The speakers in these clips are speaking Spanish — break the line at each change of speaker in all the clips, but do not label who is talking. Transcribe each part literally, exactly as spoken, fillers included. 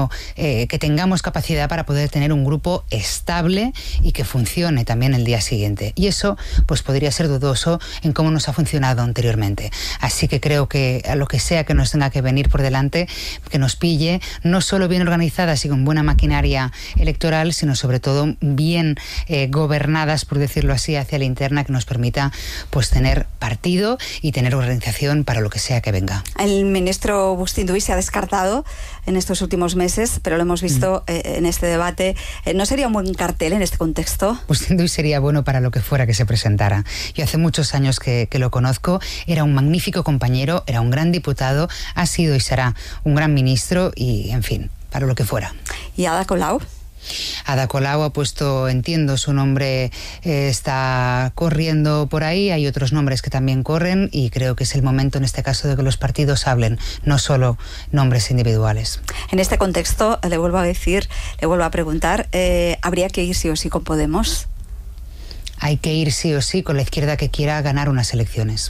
digo, eh, que tengamos capacidad para poder tener un grupo estable y que funcione también el día siguiente. Y eso pues podría ser dudoso en cómo nos ha funcionado anteriormente. Así que creo que a lo que sea que nos tenga que venir por delante, que nos pille, no solo bien organizadas y con buena maquinaria electoral, sino sobre todo bien eh, gobernadas, por decirlo así, hacia la interna, que nos permita pues tener partido y tener organización para lo que sea que venga.
El ministro Bustinduy se ha descartado en estos últimos meses, pero lo hemos visto mm. eh, en este debate. Eh, ¿No sería un buen cartel en este contexto?
Bustinduy sería bueno para lo que fuera que se presentara. Yo hace muchos años que, que lo conozco, era un magnífico compañero, era un gran diputado, ha sido y será un gran ministro y, en fin, para lo que fuera.
¿Y Ada Colau?
Ada Colau ha puesto, entiendo, su nombre eh, está corriendo por ahí, hay otros nombres que también corren y creo que es el momento en este caso de que los partidos hablen, no solo nombres individuales.
En este contexto, le vuelvo a decir, le vuelvo a preguntar, eh, ¿habría que ir sí o sí con Podemos?
Hay que ir sí o sí con la izquierda que quiera ganar unas elecciones.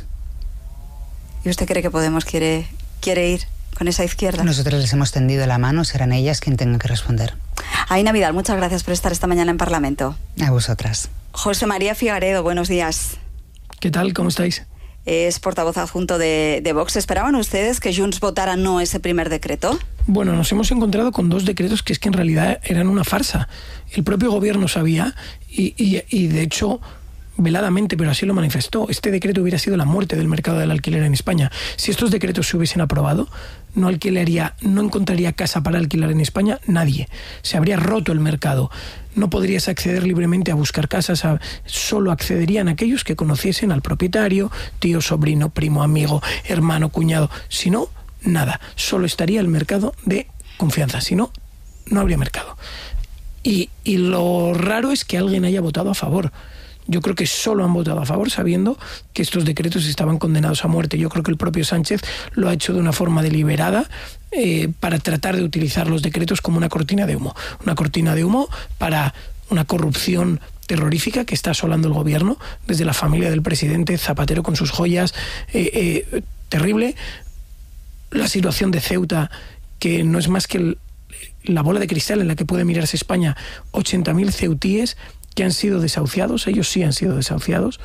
¿Y usted cree que Podemos quiere, quiere ir con esa izquierda?
Nosotros les hemos tendido la mano, serán ellas quien tengan que responder.
Aina Vidal, muchas gracias por estar esta mañana en Parlamento.
A vosotras.
José María Figaredo, buenos días.
¿Qué tal? ¿Cómo estáis?
Es portavoz adjunto de, de Vox. ¿Esperaban ustedes que Junts votara no ese primer decreto?
Bueno, nos hemos encontrado con dos decretos que es que en realidad eran una farsa. El propio gobierno sabía y, y, y de hecho, veladamente, pero así lo manifestó, este decreto hubiera sido la muerte del mercado del alquiler en España. Si estos decretos se hubiesen aprobado, no alquilaría, no encontraría casa para alquilar en España nadie. Se habría roto el mercado. No podrías acceder libremente a buscar casas, a, solo accederían aquellos que conociesen al propietario, tío, sobrino, primo, amigo, hermano, cuñado. Si no, nada. Solo estaría el mercado de confianza. Si no, no habría mercado. Y, y lo raro es que alguien haya votado a favor. Yo creo que solo han votado a favor sabiendo que estos decretos estaban condenados a muerte. Yo creo que el propio Sánchez lo ha hecho de una forma deliberada eh, para tratar de utilizar los decretos como una cortina de humo. Una cortina de humo para una corrupción terrorífica que está asolando el gobierno, desde la familia del presidente, Zapatero con sus joyas, eh, eh, terrible. La situación de Ceuta, que no es más que el, la bola de cristal en la que puede mirarse España, ochenta mil ceutíes que han sido desahuciados, ellos sí han sido desahuciados,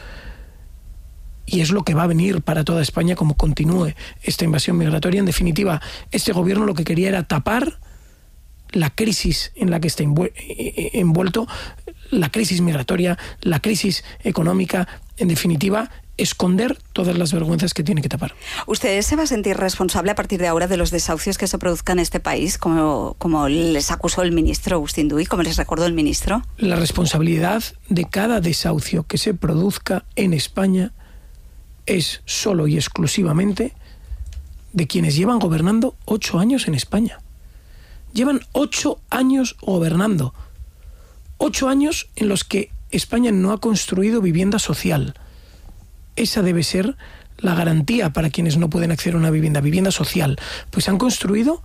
y es lo que va a venir para toda España como continúe esta invasión migratoria. En definitiva, este gobierno lo que quería era tapar la crisis en la que está envuelto, la crisis migratoria, la crisis económica, en definitiva, esconder todas las vergüenzas que tiene que tapar.
¿Usted se va a sentir responsable a partir de ahora de los desahucios que se produzcan en este país, como, como les acusó el ministro Bustinduy, como les recordó el ministro?
La responsabilidad de cada desahucio que se produzca en España es solo y exclusivamente de quienes llevan gobernando ocho años en España. Llevan ocho años gobernando. Ocho años en los que España no ha construido vivienda social. Esa debe ser la garantía para quienes no pueden acceder a una vivienda, vivienda social. Pues han construido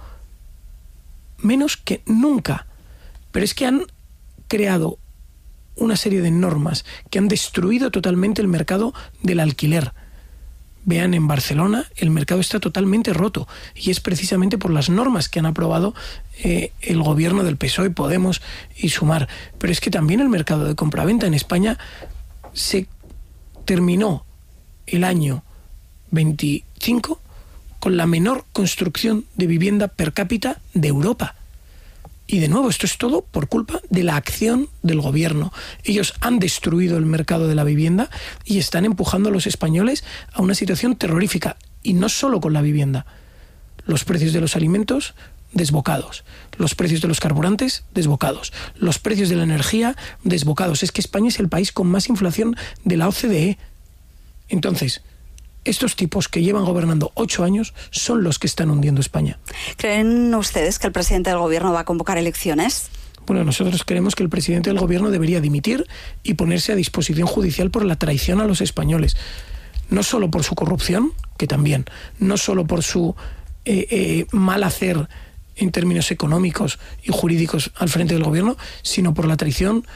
menos que nunca. Pero es que han creado una serie de normas que han destruido totalmente el mercado del alquiler. Vean, en Barcelona el mercado está totalmente roto y es precisamente por las normas que han aprobado eh, el gobierno del P S O E, Podemos y Sumar. Pero es que también el mercado de compraventa en España se terminó el año veinticinco con la menor construcción de vivienda per cápita de Europa. Y de nuevo, esto es todo por culpa de la acción del gobierno. Ellos han destruido el mercado de la vivienda y están empujando a los españoles a una situación terrorífica. Y no solo con la vivienda. Los precios de los alimentos desbocados. Los precios de los carburantes desbocados. Los precios de la energía desbocados. Es que España es el país con más inflación de la O C D E. Entonces, estos tipos que llevan gobernando ocho años son los que están hundiendo España.
¿Creen ustedes que el presidente del gobierno va a convocar elecciones?
Bueno, nosotros creemos que el presidente del gobierno debería dimitir y ponerse a disposición judicial por la traición a los españoles. No solo por su corrupción, que también, no solo por su eh, eh, mal hacer en términos económicos y jurídicos al frente del gobierno, sino por la traición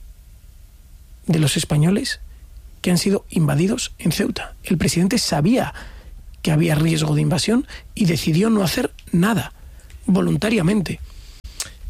de los españoles que han sido invadidos en Ceuta. El presidente sabía que había riesgo de invasión y decidió no hacer nada, voluntariamente.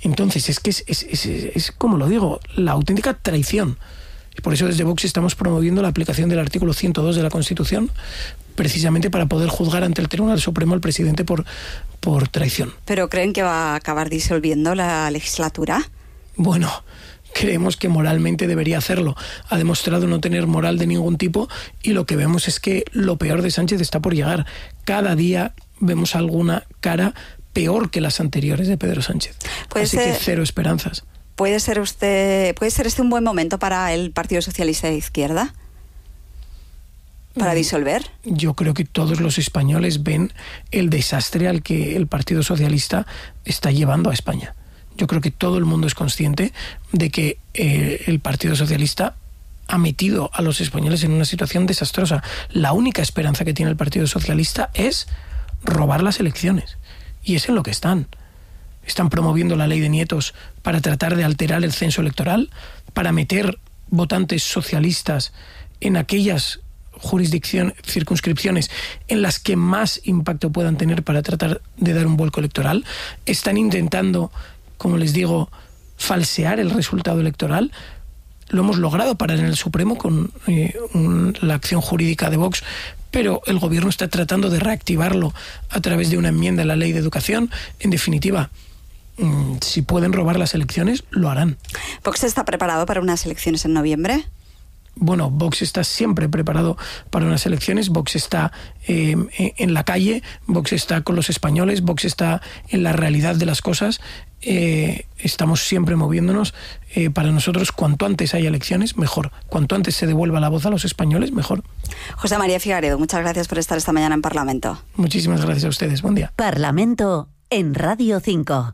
Entonces, es que es, es, es, es, como lo digo, la auténtica traición. Y por eso desde Vox estamos promoviendo la aplicación del artículo ciento dos de la Constitución, precisamente para poder juzgar ante el Tribunal Supremo al presidente por, por traición.
¿Pero creen que va a acabar disolviendo la legislatura?
Bueno, creemos que moralmente debería hacerlo. Ha demostrado no tener moral de ningún tipo y lo que vemos es que lo peor de Sánchez está por llegar. Cada día vemos alguna cara peor que las anteriores de Pedro Sánchez. Así ser... que cero esperanzas.
¿Puede ser usted, puede ser este un buen momento para el Partido Socialista de Izquierda? ¿Para disolver?
Yo creo que todos los españoles ven el desastre al que el Partido Socialista está llevando a España. Yo creo que todo el mundo es consciente de que eh, el Partido Socialista ha metido a los españoles en una situación desastrosa. La única esperanza que tiene el Partido Socialista es robar las elecciones. Y es en lo que están. Están promoviendo la ley de nietos para tratar de alterar el censo electoral, para meter votantes socialistas en aquellas jurisdicciones, circunscripciones en las que más impacto puedan tener para tratar de dar un vuelco electoral. Están intentando, como les digo, falsear el resultado electoral. Lo hemos logrado parar en el Supremo con eh, un, la acción jurídica de Vox, pero el gobierno está tratando de reactivarlo a través de una enmienda a la ley de educación. En definitiva, mmm, si pueden robar las elecciones, lo harán.
¿Vox está preparado para unas elecciones en noviembre?
Bueno, Vox está siempre preparado para unas elecciones. Vox está eh, en la calle, Vox está con los españoles, Vox está en la realidad de las cosas. Eh, estamos siempre moviéndonos. Eh, para nosotros, cuanto antes haya elecciones, mejor. Cuanto antes se devuelva la voz a los españoles, mejor.
José María Figaredo, muchas gracias por estar esta mañana en Parlamento.
Muchísimas gracias a ustedes. Buen día.
Parlamento en Radio cinco.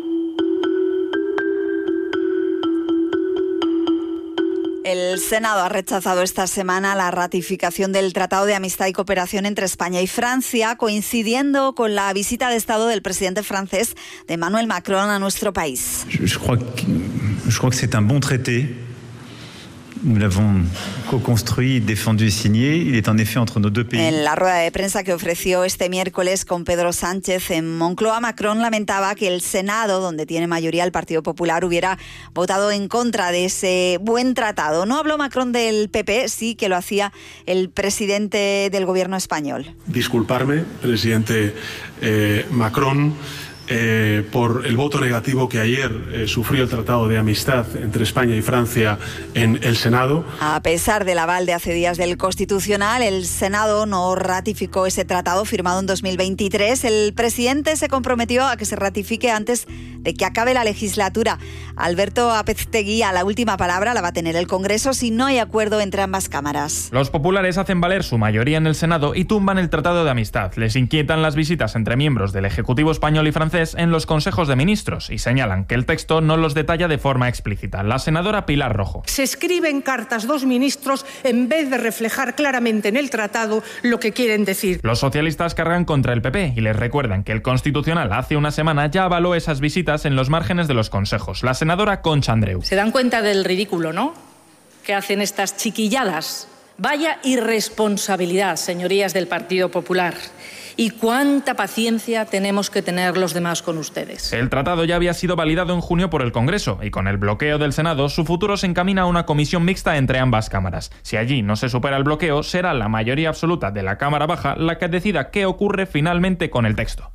El Senado ha rechazado esta semana la ratificación del Tratado de Amistad y Cooperación entre España y Francia, coincidiendo con la visita de Estado del presidente francés de Emmanuel Macron a nuestro país.
Je crois que, je crois que c'est un bon traité. Nous l'avons co-construit, défendu y signé. Il est en effet entre nos deux pays.
En la rueda de prensa que ofreció este miércoles con Pedro Sánchez en Moncloa, Macron lamentaba que el Senado, donde tiene mayoría el Partido Popular, hubiera votado en contra de ese buen tratado. No habló Macron del P P, sí que lo hacía el presidente del gobierno español.
Disculparme, presidente eh, Macron, Eh, por el voto negativo que ayer eh, sufrió el Tratado de Amistad entre España y Francia en el Senado.
A pesar del aval de hace días del Constitucional, el Senado no ratificó ese tratado firmado en dos mil veintitrés. El presidente se comprometió a que se ratifique antes de que acabe la legislatura. Alberto Apetegui, la última palabra la va a tener el Congreso si no hay acuerdo entre ambas cámaras.
Los populares hacen valer su mayoría en el Senado y tumban el Tratado de Amistad. Les inquietan las visitas entre miembros del Ejecutivo español y francés en los consejos de ministros y señalan que el texto no los detalla de forma explícita. La senadora Pilar Rojo.
Se escriben cartas dos ministros en vez de reflejar claramente en el tratado lo que quieren decir.
Los socialistas cargan contra el P P y les recuerdan que el Constitucional hace una semana ya avaló esas visitas en los márgenes de los consejos. La senadora Concha Andreu.
Se dan cuenta del ridículo, ¿no?, que hacen estas chiquilladas. Vaya irresponsabilidad, señorías del Partido Popular. ¿Y cuánta paciencia tenemos que tener los demás con ustedes?
El tratado ya había sido validado en junio por el Congreso y con el bloqueo del Senado, su futuro se encamina a una comisión mixta entre ambas cámaras. Si allí no se supera el bloqueo, será la mayoría absoluta de la Cámara Baja la que decida qué ocurre finalmente con el texto.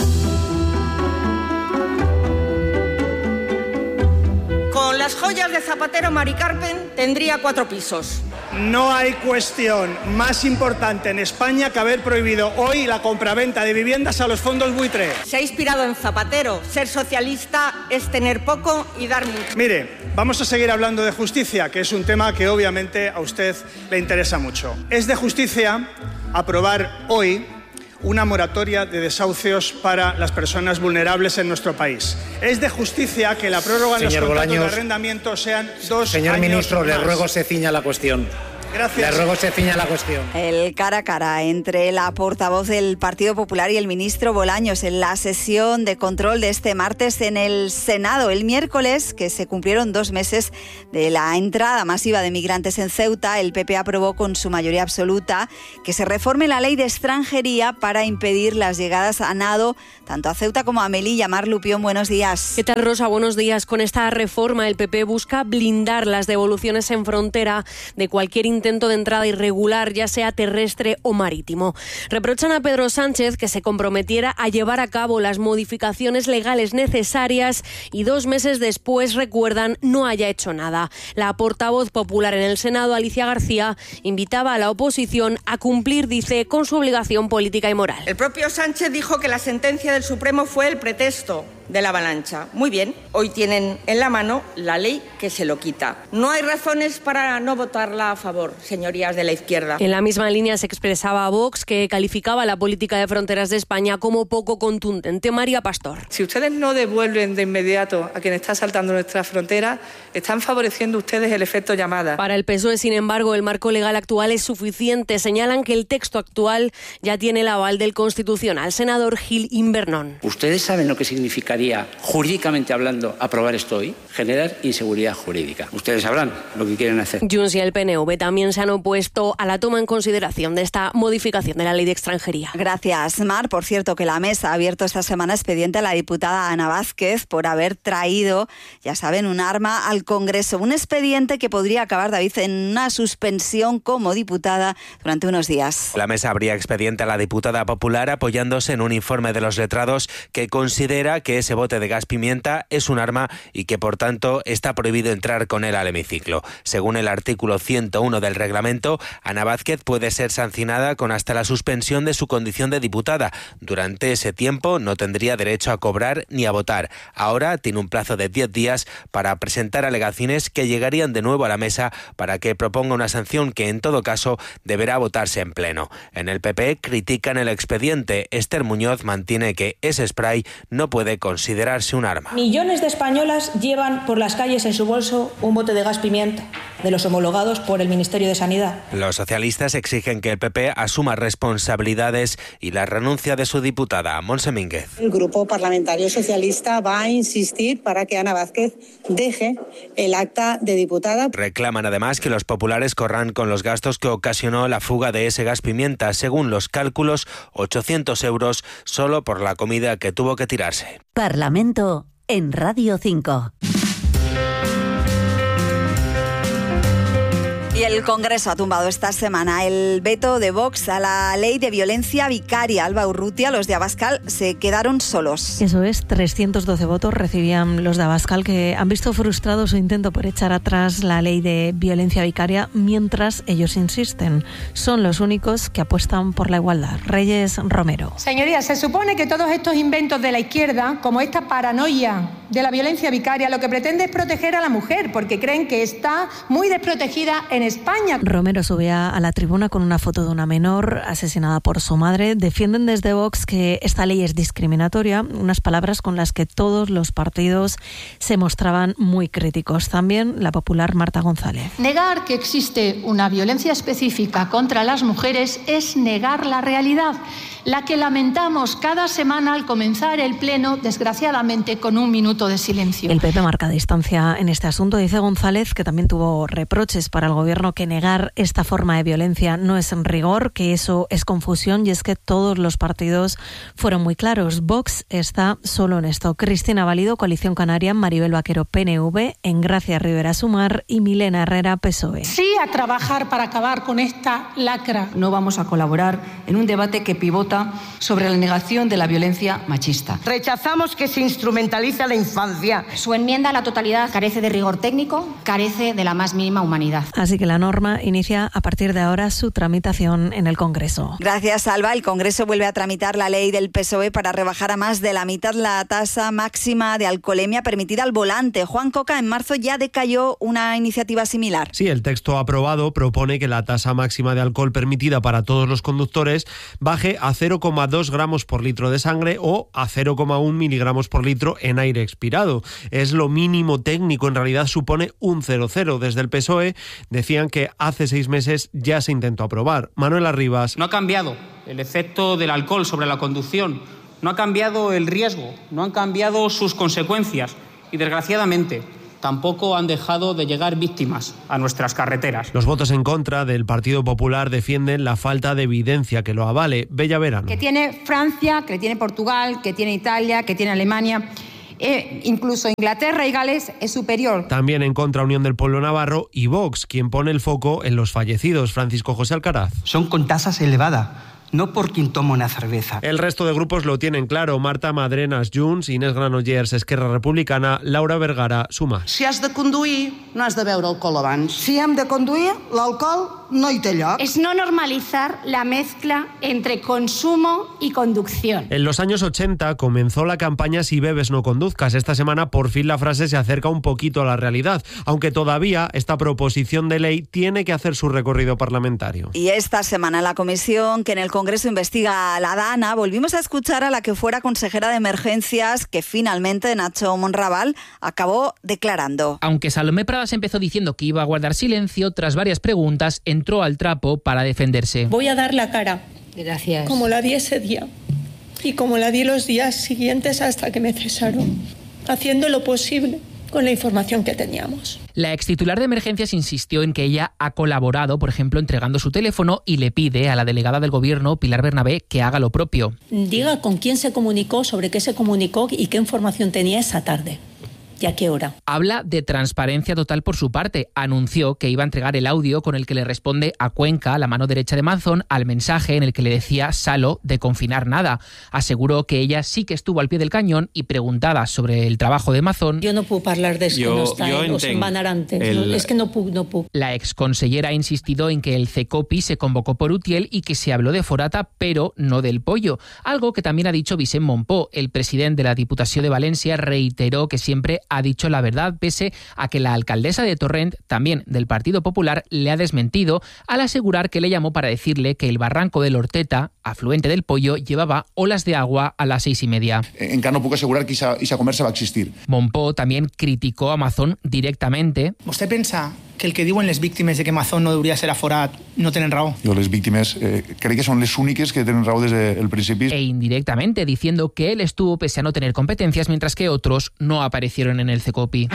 Con las joyas de Zapatero, Mari Carmen tendría cuatro pisos.
No hay cuestión más importante en España que haber prohibido hoy la compraventa de viviendas a los fondos buitre.
Se ha inspirado en Zapatero. Ser socialista es tener poco y dar mucho.
Mire, vamos a seguir hablando de justicia, que es un tema que obviamente a usted le interesa mucho. Es de justicia aprobar hoy una moratoria de desahucios para las personas vulnerables en nuestro país. Es de justicia que la prórroga en los contratos de arrendamiento sean dos
Señor
años
ministro,
más.
le ruego se ciña la cuestión.
Gracias.
Le ruego se ciña la cuestión.
El cara a cara entre la portavoz del Partido Popular y el ministro Bolaños en la sesión de control de este martes en el Senado. El miércoles, que se cumplieron dos meses de la entrada masiva de migrantes en Ceuta, el P P aprobó con su mayoría absoluta que se reforme la ley de extranjería para impedir las llegadas a nado tanto a Ceuta como a Melilla. Mar Lupión, buenos días.
¿Qué tal, Rosa? Buenos días. Con esta reforma, el P P busca blindar las devoluciones en frontera de cualquier intento de entrada irregular, ya sea terrestre o marítimo. Reprochan a Pedro Sánchez que se comprometiera a llevar a cabo las modificaciones legales necesarias y dos meses después, recuerdan, no haya hecho nada. La portavoz popular en el Senado, Alicia García, invitaba a la oposición a cumplir, dice, con su obligación política y moral.
El propio Sánchez dijo que la sentencia del Supremo fue el pretexto de la avalancha. Muy bien, hoy tienen en la mano la ley que se lo quita. No hay razones para no votarla a favor, señorías de la izquierda.
En la misma línea se expresaba Vox, que calificaba la política de fronteras de España como poco contundente. María Pastor.
Si ustedes no devuelven de inmediato a quien está saltando nuestras fronteras, están favoreciendo ustedes el efecto llamada.
Para el P S O E, sin embargo, el marco legal actual es suficiente. Señalan que el texto actual ya tiene el aval del Constitucional. Senador Gil Invernón.
¿Ustedes saben lo que significaría, jurídicamente hablando, aprobar esto hoy? Generar inseguridad jurídica. Ustedes sabrán lo que quieren hacer.
Junts y el P N V también se han opuesto a la toma en consideración de esta modificación de la ley de extranjería.
Gracias, Mar. Por cierto, que la mesa ha abierto esta semana expediente a la diputada Ana Vázquez por haber traído, ya saben, un arma al Congreso. Un expediente que podría acabar, David, en una suspensión como diputada durante unos días.
La mesa abría expediente a la diputada popular apoyándose en un informe de los letrados que considera que ese bote de gas pimienta es un arma y que, por tanto, está prohibido entrar con él al hemiciclo. Según el artículo ciento uno del reglamento, Ana Vázquez puede ser sancionada con hasta la suspensión de su condición de diputada. Durante ese tiempo no tendría derecho a cobrar ni a votar. Ahora tiene un plazo de diez días para presentar alegaciones que llegarían de nuevo a la mesa para que proponga una sanción que, en todo caso, deberá votarse en pleno. En el P P critican el expediente. Esther Muñoz mantiene que ese spray no puede considerarse un arma.
Millones de españolas llevan por las calles en su bolso un bote de gas pimienta, de los homologados por el Ministerio de Sanidad.
Los socialistas exigen que el P P asuma responsabilidades y la renuncia de su diputada, Montse Mínguez.
El Grupo Parlamentario Socialista va a insistir para que Ana Vázquez deje el acta de diputada.
Reclaman además que los populares corran con los gastos que ocasionó la fuga de ese gas pimienta. Según los cálculos, ochocientos euros solo por la comida que tuvo que tirarse.
Parlamento en Radio cinco.
Y el Congreso ha tumbado esta semana el veto de Vox a la ley de violencia vicaria. Alba Urrutia, los de Abascal se quedaron solos.
Eso es, trescientos doce votos recibían los de Abascal, que han visto frustrado su intento por echar atrás la ley de violencia vicaria, mientras ellos insisten. Son los únicos que apuestan por la igualdad. Reyes Romero.
Señorías, se supone que todos estos inventos de la izquierda, como esta paranoia de la violencia vicaria, lo que pretende es proteger a la mujer, porque creen que está muy desprotegida en España.
Romero subía a la tribuna con una foto de una menor asesinada por su madre. Defienden desde Vox que esta ley es discriminatoria, unas palabras con las que todos los partidos se mostraban muy críticos. También la popular Marta González.
Negar que existe una violencia específica contra las mujeres es negar la realidad, la que lamentamos cada semana al comenzar el pleno, desgraciadamente con un minuto de silencio.
El P P marca distancia en este asunto. Dice González que también tuvo reproches para el gobierno, que negar esta forma de violencia no es en rigor, que eso es confusión, y es que todos los partidos fueron muy claros. Vox está solo en esto. Cristina Valido, Coalición Canaria, Maribel Vaquero, P N V, Engracia Rivera, Sumar, y Milena Herrera, P S O E.
Sí a trabajar para acabar con esta lacra.
No vamos a colaborar en un debate que pivota sobre la negación de la violencia machista.
Rechazamos que se instrumentalice a la infancia.
Su enmienda a la totalidad carece de rigor técnico, carece de la más mínima humanidad.
Así que la norma inicia a partir de ahora su tramitación en el Congreso.
Gracias, Alba. El Congreso vuelve a tramitar la ley del P S O E para rebajar a más de la mitad la tasa máxima de alcoholemia permitida al volante. Juan Coca, en marzo ya decayó una iniciativa similar.
Sí, el texto
aprobado propone que la tasa máxima de alcohol permitida para todos los conductores baje a cero coma dos gramos por litro de sangre o a cero coma uno miligramos por litro en aire expirado. Es lo mínimo técnico, en realidad supone un cero cero. Desde el P S O E decían que hace seis meses ya se intentó aprobar. Manuel Arribas.
No ha cambiado el efecto del alcohol sobre la conducción, no ha cambiado el riesgo, no han cambiado sus consecuencias y, desgraciadamente, tampoco han dejado de llegar víctimas a nuestras carreteras.
Los votos en contra del Partido Popular defienden la falta de evidencia que lo avale. Bella Verano.
Que tiene Francia, que tiene Portugal, que tiene Italia, que tiene Alemania. Eh, incluso Inglaterra y Gales es superior.
También en contra Unión del Pueblo Navarro y Vox, quien pone el foco en los fallecidos. Francisco José Alcaraz.
Son con tasas elevadas, no por quien toma una cerveza.
El resto de grupos lo tienen claro. Marta Madrenas, Junts, Inés Granollers, Esquerra Republicana, Laura Vergara, Sumar.
Si has de conduir, no has de beure alcohol abans. Si hem de conduir, l'alcohol no hi té lloc.
Es no normalizar la mezcla entre consumo y conducción.
En los años ochenta comenzó la campaña Si bebes no conduzcas. Esta semana por fin la frase se acerca un poquito a la realidad, aunque todavía esta proposición de ley tiene que hacer su recorrido parlamentario.
Y esta semana la comisión que en el Congreso investiga a la DANA, volvimos a escuchar a la que fuera consejera de emergencias, que finalmente Nacho Monraval acabó declarando.
Aunque Salomé Pradas empezó diciendo que iba a guardar silencio, tras varias preguntas entró al trapo para defenderse.
Voy a dar la cara.
Gracias.
Como la di ese día y como la di los días siguientes hasta que me cesaron, haciendo lo posible con la información que teníamos.
La extitular de emergencias insistió en que ella ha colaborado, por ejemplo, entregando su teléfono, y le pide a la delegada del Gobierno, Pilar Bernabé, que haga lo propio.
Diga con quién se comunicó, sobre qué se comunicó y qué información tenía esa tarde. ¿Y a qué hora?
Habla de transparencia total por su parte. Anunció que iba a entregar el audio con el que le responde a Cuenca, la mano derecha de Manzón, al mensaje en el que le decía Salo de confinar nada. Aseguró que ella sí que estuvo al pie del cañón y, preguntada sobre el trabajo de Mazón...
Jo no puc parlar d'això que no està, eh? O se'n van anar antes. El... No, és que no puc, no puc.
La exconsellera ha insistido en que el CECOPI se convocó por Utiel y que se habló de Forata, pero no del pollo. Algo que también ha dicho Vicent Montpó. El presidente de la Diputació de Valencia reiteró que siempre ha dicho la verdad, pese a que la alcaldesa de Torrent, también del Partido Popular, le ha desmentido al asegurar que le llamó para decirle que el barranco del Horteta, afluente del Pollo, llevaba olas de agua a las seis y media.
Encara no puc assegurar que esa conversa va existir.
Montpó también criticó a Mazón directamente.
¿Usted pensa que el que diuen les víctimes de que Mazón no hauria ser aforat no tenen raó?
Jo les víctimes eh, crec que són les úniques que tenen raó des del principi.
E indirectamente diciendo que él estuvo pese a no tener competencias, mientras que otros no aparecieron en el CECOPI.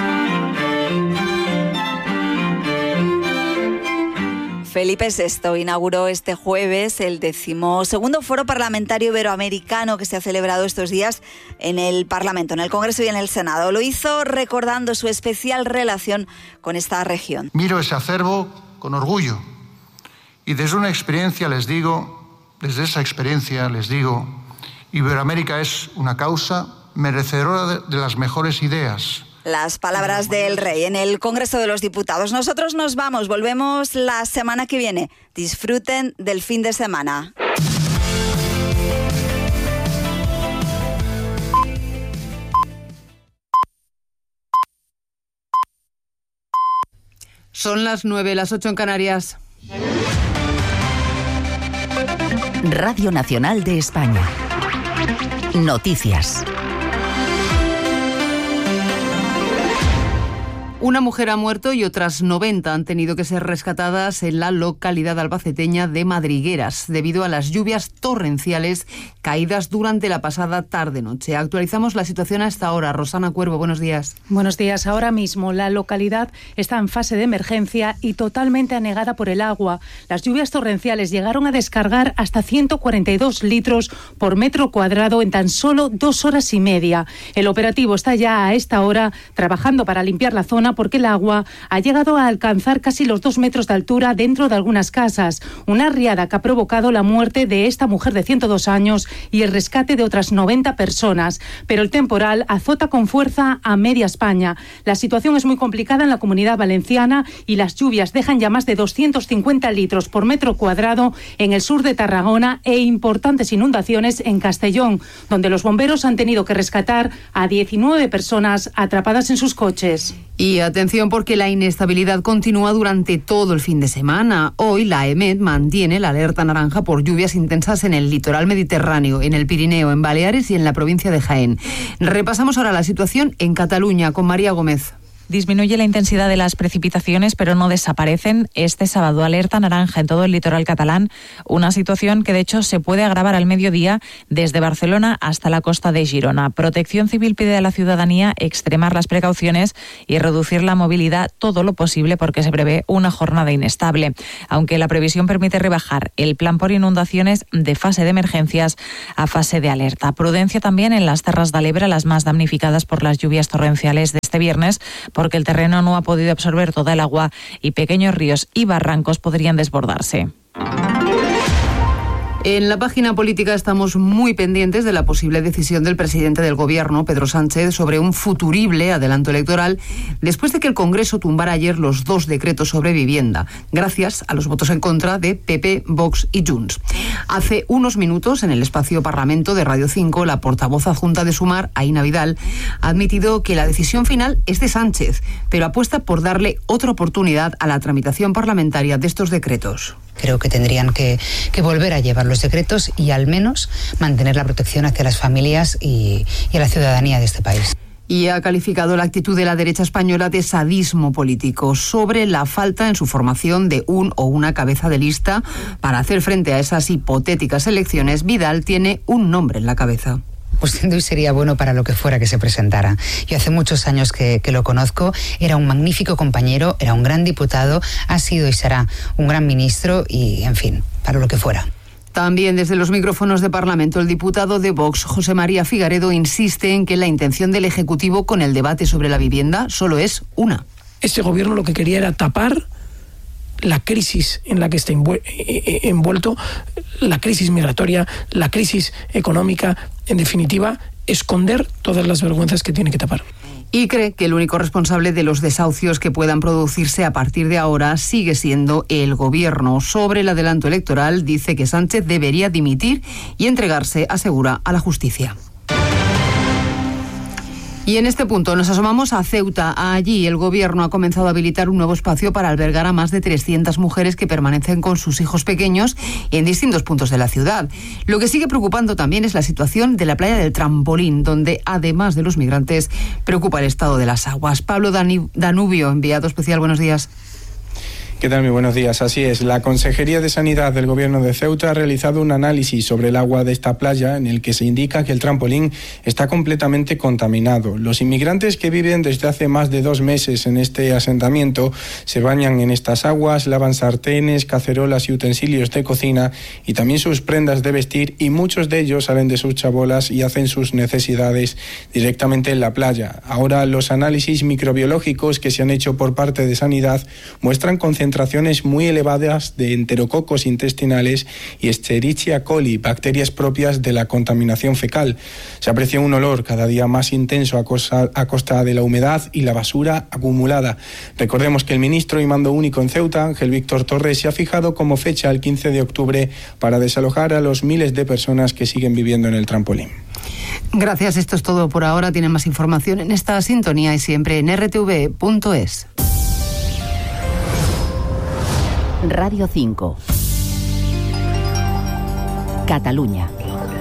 Felipe sexto inauguró este jueves el decimosegundo Foro Parlamentario Iberoamericano que se ha celebrado estos días en el Parlamento, en el Congreso y en el Senado. Lo hizo recordando su especial relación con esta región.
Miro ese acervo con orgullo y desde una experiencia les digo, desde esa experiencia les digo, Iberoamérica es una causa merecedora de, de las mejores ideas.
Las palabras del rey en el Congreso de los Diputados. Nosotros nos vamos, volvemos la semana que viene. Disfruten del fin de semana.
Son las nueve, las ocho en Canarias.
Radio Nacional de España. Noticias.
Una mujer ha muerto y otras noventa han tenido que ser rescatadas en la localidad albaceteña de Madrigueras debido a las lluvias torrenciales caídas durante la pasada tarde-noche. Actualizamos la situación a esta hora. Rosana Cuervo, buenos días.
Buenos días. Ahora mismo la localidad está en fase de emergencia y totalmente anegada por el agua. Las lluvias torrenciales llegaron a descargar hasta ciento cuarenta y dos litros por metro cuadrado en tan solo dos horas y media. El operativo está ya a esta hora trabajando para limpiar la zona porque el agua ha llegado a alcanzar casi los dos metros de altura dentro de algunas casas. Una riada que ha provocado la muerte de esta mujer de ciento dos años y el rescate de otras noventa personas. Pero el temporal azota con fuerza a media España. La situación es muy complicada en la Comunidad Valenciana y las lluvias dejan ya más de doscientos cincuenta litros por metro cuadrado en el sur de Tarragona e importantes inundaciones en Castellón, donde los bomberos han tenido que rescatar a diecinueve personas atrapadas en sus coches.
Y atención porque la inestabilidad continúa durante todo el fin de semana. Hoy la EMET mantiene la alerta naranja por lluvias intensas en el litoral mediterráneo, en el Pirineo, en Baleares y en la provincia de Jaén. Repasamos ahora la situación en Cataluña con María Gómez.
Disminuye la intensidad de las precipitaciones, pero no desaparecen. Este sábado alerta naranja en todo el litoral catalán, una situación que de hecho se puede agravar al mediodía desde Barcelona hasta la costa de Girona. Protección Civil pide a la ciudadanía extremar las precauciones y reducir la movilidad todo lo posible porque se prevé una jornada inestable. Aunque la previsión permite rebajar el plan por inundaciones de fase de emergencias a fase de alerta. Prudencia también en las Terras de l'Ebre, las más damnificadas por las lluvias torrenciales de este viernes, porque el terreno no ha podido absorber toda el agua y pequeños ríos y barrancos podrían desbordarse.
En la página política estamos muy pendientes de la posible decisión del presidente del Gobierno, Pedro Sánchez, sobre un futurible adelanto electoral después de que el Congreso tumbara ayer los dos decretos sobre vivienda, gracias a los votos en contra de P P, Vox y Junts. Hace unos minutos, en el espacio Parlamento de Radio cinco, la portavoz adjunta de Sumar, Aina Vidal, ha admitido que la decisión final es de Sánchez, pero apuesta por darle otra oportunidad a la tramitación parlamentaria de estos decretos.
Creo que tendrían que, que volver a llevar los decretos y al menos mantener la protección hacia las familias y, y a la ciudadanía de este país.
Y ha calificado la actitud de la derecha española de sadismo político sobre la falta en su formación de un o una cabeza de lista para hacer frente a esas hipotéticas elecciones. Vidal tiene un nombre en la cabeza.
Pues sin duda sería bueno para lo que fuera que se presentara. Yo hace muchos años que, que lo conozco, era un magnífico compañero, era un gran diputado, ha sido y será un gran ministro y, en fin, para lo que fuera.
También desde los micrófonos de Parlamento, el diputado de Vox, José María Figaredo, insiste en que la intención del Ejecutivo con el debate sobre la vivienda solo es una.
Este gobierno lo que quería era tapar la crisis en la que está envuelto, la crisis migratoria, la crisis económica, en definitiva, esconder todas las vergüenzas que tiene que tapar.
Y cree que el único responsable de los desahucios que puedan producirse a partir de ahora sigue siendo el Gobierno. Sobre el adelanto electoral, dice que Sánchez debería dimitir y entregarse, asegura, a la justicia. Y en este punto nos asomamos a Ceuta. Allí el Gobierno ha comenzado a habilitar un nuevo espacio para albergar a más de trescientas mujeres que permanecen con sus hijos pequeños en distintos puntos de la ciudad. Lo que sigue preocupando también es la situación de la playa del Trampolín, donde además de los migrantes preocupa el estado de las aguas. Pablo Danubio, enviado especial, buenos días.
¿Qué tal? Muy buenos días. Así es, la Consejería de Sanidad del Gobierno de Ceuta ha realizado un análisis sobre el agua de esta playa en el que se indica que el Trampolín está completamente contaminado. Los inmigrantes que viven desde hace más de dos meses en este asentamiento se bañan en estas aguas, lavan sartenes, cacerolas y utensilios de cocina y también sus prendas de vestir, y muchos de ellos salen de sus chabolas y hacen sus necesidades directamente en la playa. Ahora los análisis microbiológicos que se han hecho por parte de Sanidad muestran concentraciones concentraciones muy elevadas de enterococos intestinales y Escherichia coli, bacterias propias de la contaminación fecal. Se aprecia un olor cada día más intenso a costa, a costa de la humedad y la basura acumulada. Recordemos que el ministro y mando único en Ceuta, Ángel Víctor Torres, se ha fijado como fecha el quince de octubre para desalojar a los miles de personas que siguen viviendo en el Trampolín.
Gracias, esto es todo por ahora. Tienen más información en esta sintonía y siempre en r t v punto es.
Radio cinco. Catalunya.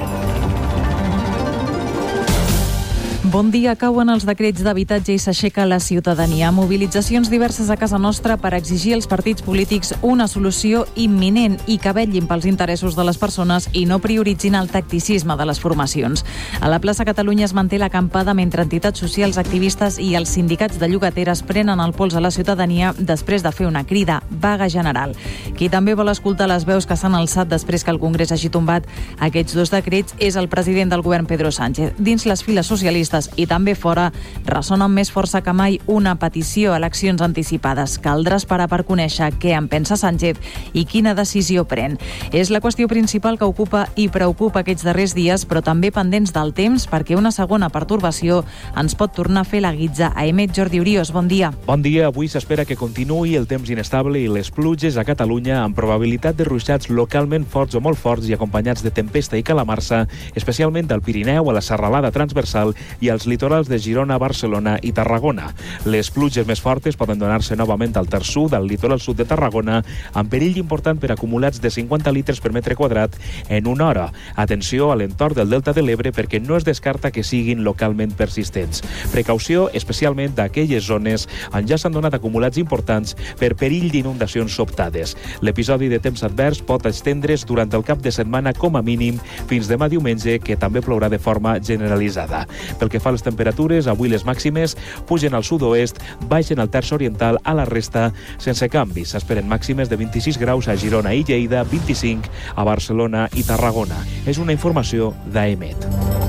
Bon dia. Cauen els decrets d'habitatge i s'aixeca la ciutadania. Mobilitzacions diverses a casa nostra per exigir als partits polítics una solució imminent i que vetllin pels interessos de les persones i no prioritzin el tacticisme de les formacions. A la plaça Catalunya es manté l'acampada mentre entitats socials, activistes i els sindicats de llogateres prenen el pols a la ciutadania després de fer una crida vaga general. Qui també vol escoltar les veus que s'han alçat després que el Congrés hagi tombat aquests dos decrets és el president del govern, Pedro Sánchez. Dins les files socialistes i també fora ressona amb més força que mai una petició a eleccions anticipades. Caldrà esperar per conèixer què en pensa Sánchez i quina decisió pren. És la qüestió principal que ocupa i preocupa aquests darrers dies, però també pendents del temps, perquè una segona pertorbació ens pot tornar a fer la guitza. A Emet, Jordi Urios, bon dia.
Bon dia. Avui s'espera que continuï el temps inestable i les pluges a Catalunya amb probabilitat de ruixats localment forts o molt forts i acompanyats de tempesta i calamarsa, especialment al Pirineu, a la serralada transversal i i als litorals de Girona, Barcelona i Tarragona. Les pluges més fortes poden donar-se novament al Ter Sud, al litoral sud de Tarragona, amb perill important per acumulats de cinquanta litres per metre quadrat en una hora. Atenció a l'entorn del Delta de l'Ebre perquè no es descarta que siguin localment persistents. Precaució especialment d'aquelles zones on ja s'han donat acumulats importants per perill d'inundacions sobtades. L'episodi de temps advers pot estendre's durant el cap de setmana com a mínim fins demà diumenge, que també plourà de forma generalitzada. Pel que fa a les temperatures, avui les màximes pugen al sud-oest, baixen al terç oriental, a la resta sense canvis. S'esperen màximes de vint-i-sis graus a Girona i Lleida, vint-i-cinc a Barcelona i Tarragona. És una informació d'AEMET.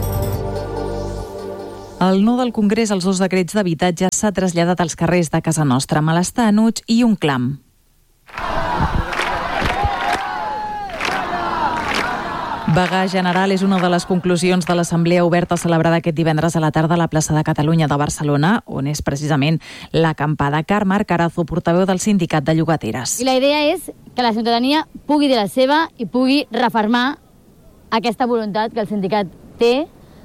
El no del Congrés als dos decrets d'habitatge s'ha traslladat als carrers de casa nostra. Malestar, enuig i un clam. Vaga general és una de les conclusions de l'assemblea oberta celebrada aquest divendres a la tarda a la plaça de Catalunya de Barcelona, on és precisament l'acampada. Carme Carazo, portaveu del sindicat de llogateres.
I la idea és que la ciutadania pugui dir la seva i pugui refermar aquesta voluntat que el sindicat té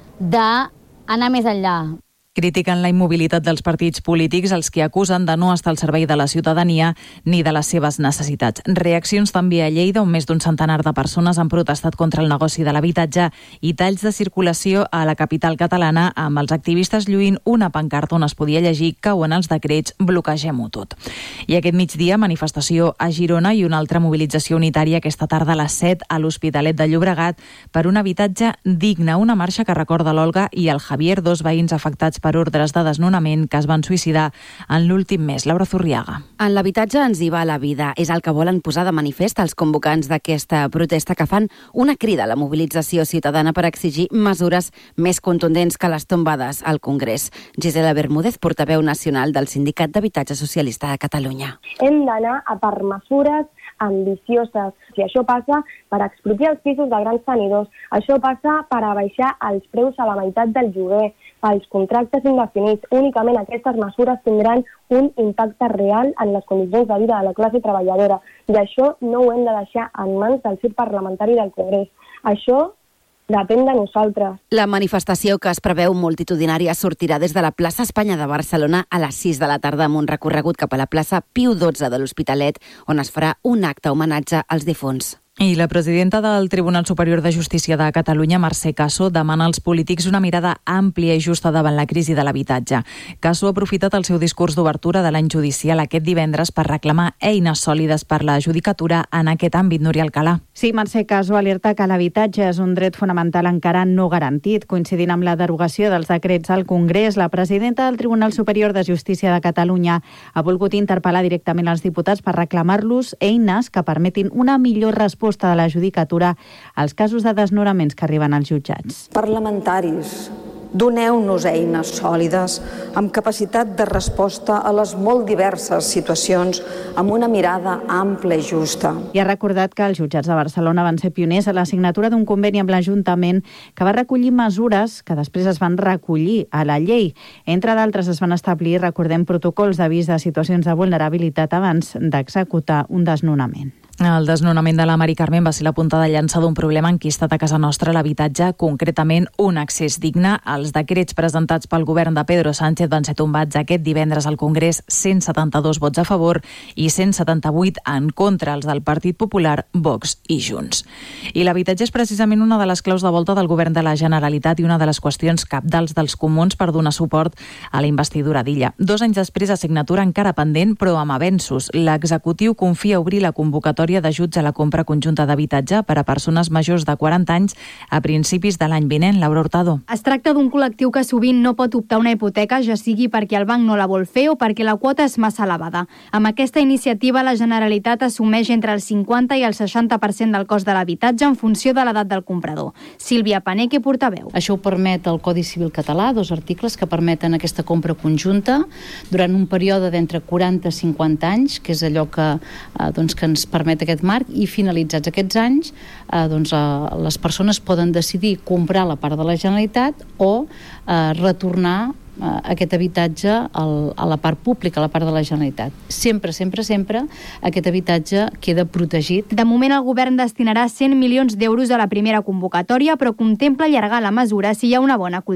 d'anar més enllà.
Critiquen la immobilitat dels partits polítics, els que acusen de no estar al servei de la ciutadania ni de les seves necessitats. Reaccions també a Lleida, on més d'un centenar de persones han protestat contra el negoci de l'habitatge, i talls de circulació a la capital catalana, amb els activistes lluint una pancarta on es podia llegir "cauen els decrets, bloquegem-ho tot". I aquest migdia, manifestació a Girona i una altra mobilització unitària aquesta tarda a les set a l'Hospitalet de Llobregat per un habitatge digne, una marxa que recorda l'Olga i el Javier, dos veïns afectats per ordres de desnonament que es van suïcidar en l'últim mes. Laura Zurriaga.
En l'habitatge ens hi va la vida. És el que volen posar de manifest els convocants d'aquesta protesta, que fan una crida a la mobilització ciutadana per exigir mesures més contundents que les tombades al Congrés. Gisela Bermúdez, portaveu nacional del Sindicat d'Habitatge Socialista de Catalunya.
Hem d'anar a per mesures ambicioses. Si això passa per expropiar els pisos de grans tenidors, això passa per abaixar els preus a la meitat del lloguer, pels contractes indefinits. Únicament aquestes mesures tindran un impacte real en les condicions de vida de la classe treballadora, i això no ho hem de deixar en mans del circ parlamentari del Congrés. Això depèn de nosaltres.
La manifestació, que es preveu multitudinària, sortirà des de la plaça Espanya de Barcelona a les sis de la tarda, amb un recorregut cap a la plaça Piu dotze de l'Hospitalet, on es farà un acte homenatge als difunts.
I la presidenta del Tribunal Superior de Justícia de Catalunya, Mercè Caso, demana als polítics una mirada àmplia i justa davant la crisi de l'habitatge. Caso ha aprofitat el seu discurs d'obertura de l'any judicial aquest divendres per reclamar eines sòlides per la judicatura en aquest àmbit. Núria Alcalà.
Sí, Mercè Caso alerta que l'habitatge és un dret fonamental encara no garantit. Coincidint amb la derogació dels decrets al Congrés, la presidenta del Tribunal Superior de Justícia de Catalunya ha volgut interpel·lar directament als diputats per reclamar-los eines que permetin una millor resposta de la judicatura als casos de desnonaments que arriben als jutjats.
Parlamentaris, doneu-nos eines sòlides amb capacitat de resposta a les molt diverses situacions amb una mirada ampla i justa.
I ha recordat que els jutjats de Barcelona van ser pioners a la signatura d'un conveni amb l'Ajuntament que va recollir mesures que després es van recollir a la llei. Entre d'altres es van establir, recordem, protocols d'avís de situacions de vulnerabilitat abans d'executar un desnonament.
El desnonament de la Mari Carmen va ser la punta de llança d'un problema enquistat a casa nostra, l'habitatge, concretament un accés digne. Els decrets presentats pel govern de Pedro Sánchez van ser tombats aquest divendres al Congrés, cent setanta-dos vots a favor i cent setanta-vuit en contra, els del Partit Popular, Vox i Junts. I l'habitatge és precisament una de les claus de volta del govern de la Generalitat i una de les qüestions cabdals dels comuns per donar suport a la investidura d'Illa. Dos anys després, assignatura encara pendent, però amb avenços. L'executiu confia obrir la convocatòria d'ajuts a la compra conjunta d'habitatge per a persones majors de quaranta anys a principis de l'any vinent. Laura Hurtado.
Es tracta d'un col·lectiu que sovint no pot optar una hipoteca, ja sigui perquè el banc no la vol fer o perquè la quota és massa elevada. Amb aquesta iniciativa, la Generalitat assumeix entre el cinquanta i el seixanta per cent del cost de l'habitatge en funció de l'edat del comprador. Sílvia Paneque, portaveu.
Això ho permet el Codi Civil català, dos articles que permeten aquesta compra conjunta durant un període d'entre quaranta i cinquanta anys, que és allò que, eh, doncs, que ens permet aquest marc, i finalitzats aquests anys eh, doncs, eh, les persones poden decidir comprar la part de la Generalitat o eh, retornar eh, aquest habitatge al, a la part pública, a la part de la Generalitat. Sempre, sempre, sempre aquest habitatge queda protegit.
De moment el govern destinarà cent milions d'euros a la primera convocatòria, però contempla allargar la mesura si hi ha una bona acollida.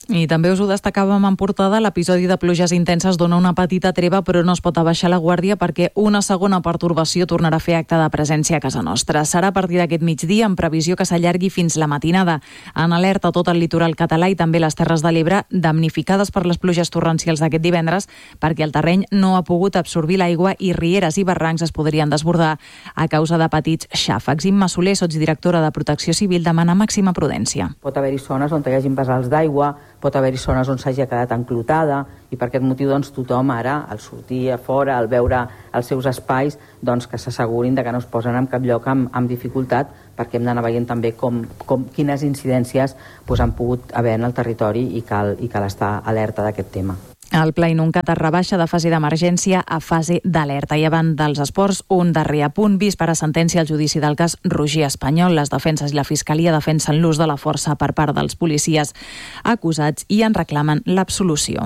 I també us ho destacàvem en portada, l'episodi de pluges intenses dona una petita treva, però no es pot abaixar la guàrdia perquè una segona pertorbació tornarà a fer acte de presència a casa nostra. Serà a partir d'aquest migdia, en previsió que s'allargui fins la matinada. En alerta tot el litoral català i també les Terres de l'Ebre, damnificades per les pluges torrencials d'aquest divendres, perquè el terreny no ha pogut absorbir l'aigua i rieres i barrancs es podrien desbordar a causa de petits xàfecs. Imma Soler, sotsdirectora de Protecció Civil, demana màxima prudència.
Pot haver-hi zones on hi hagi vessals d'aigua, pot haver-hi zones on s'hagi quedat enclotada i per aquest motiu doncs, tothom ara, al sortir a fora, al veure els seus espais, doncs, que s'assegurin de que no es posen en cap lloc amb, amb dificultat, perquè hem d'anar veient també com, com, quines incidències doncs, han pogut haver en el territori i cal, i cal estar alerta d'aquest tema.
El Pla Inuncat es rebaixa de fase d'emergència a fase d'alerta. I abans dels esports, un darrer apunt vist per a sentència al judici del cas Roger Espanyol. Les defenses i la Fiscalia defensen l'ús de la força per part dels policies acusats i en reclamen l'absolució.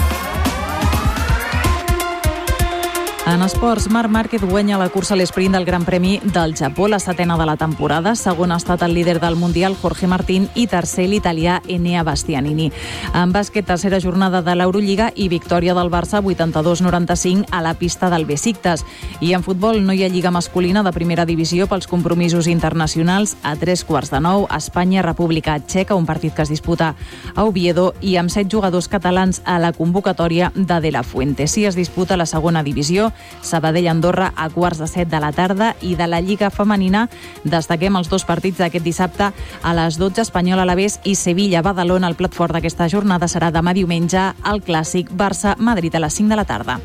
En esports, Marc Márquez guanya la cursa a l'esprint del Gran Premi del Japó, la setena de la temporada. Segon ha estat el líder del Mundial, Jorge Martín, i tercer l'italià Enea Bastianini. En bàsquet, tercera jornada de l'Eurolliga i victòria del Barça vuitanta-dos noranta-cinc a la pista del Besiktas. I en futbol no hi ha lliga masculina de primera divisió pels compromisos internacionals. A tres quarts de nou, Espanya, República Txeca, un partit que es disputa a Oviedo, i amb set jugadors catalans a la convocatòria de De La Fuente. Si es disputa la segona divisió, Sabadell-Andorra a quarts de set de la tarda, i de la Lliga Femenina destaquem els dos partits d'aquest dissabte a les dotze, Espanyol Alavés i Sevilla-Badalona. El plat fort d'aquesta jornada serà demà diumenge el clàssic Barça-Madrid a les cinc de la tarda.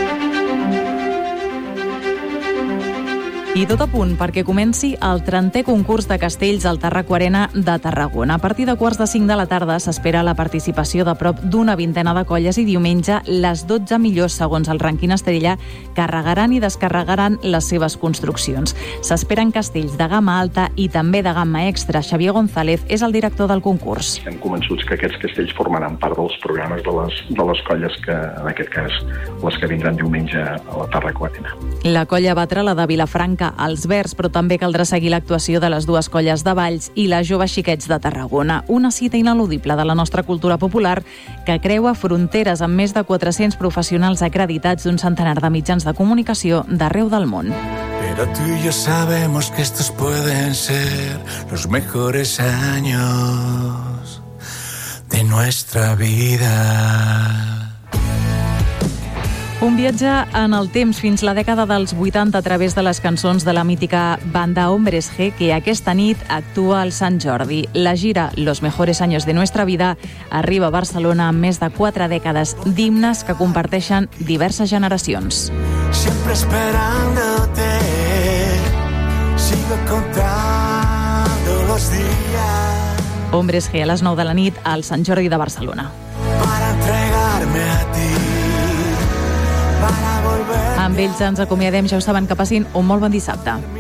I tot a punt perquè comenci el trentè concurs de castells al Tarraco Arena de Tarragona. A partir de quarts de cinc de la tarda s'espera la participació de prop d'una vintena de colles i diumenge les dotze millors, segons el rànquing Estrella, carregaran i descarregaran les seves construccions. S'esperen castells de gamma alta i també de gamma extra. Xavier González és el director del concurs.
Estem convençuts que aquests castells formaran part dels programes de les, de les colles que, en aquest cas, les que vindran diumenge a la Tarraco Arena.
La colla batre, la de Vilafranca, els Verds, però també caldrà seguir l'actuació de les dues colles de Valls i les Joves Xiquets de Tarragona. Una cita ineludible de la nostra cultura popular que creua fronteres amb més de quatre-cents professionals acreditats d'un centenar de mitjans de comunicació d'arreu del món.
Pero tú y yo sabemos que estos pueden ser los mejores años de nuestra vida.
Un viatge en el temps fins la dècada dels vuitanta a través de les cançons de la mítica banda Hombres G, que aquesta nit actua al Sant Jordi. La gira Los mejores años de nuestra vida arriba a Barcelona amb més de quatre dècades d'himnes que comparteixen diverses generacions.
Siempre esperándote, sigo contando los días.
Hombres G a les nou de la nit al Sant Jordi de Barcelona.
Para entregarme a ti.
Amb ells ens acomiadem, ja ho saben, que passin un molt bon dissabte.